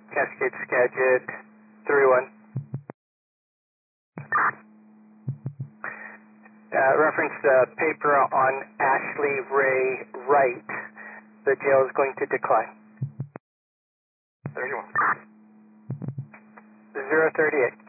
Cascade Skagit 31. Reference paper on Ashley Ray Wright. The jail is going to decline. 31. 038.